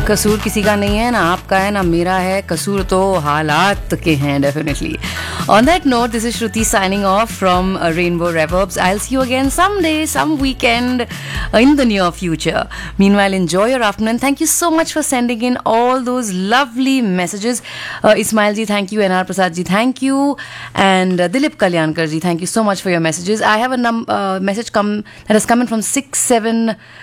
कसूर किसी का नहीं है, ना आपका है ना मेरा है, कसूर तो हालात के हैं definitely. On that note, this is Shruti signing off from Rainbow Reverbs. I'll see you again someday, some weekend in the near future. Meanwhile, enjoy your afternoon. Thank you so much for sending in all those lovely messages. Ismail ji, thank you. NR Prasad ji, thank you. And Dilip Kalyankar ji, thank you so much for your messages. I have a message that has come in from 67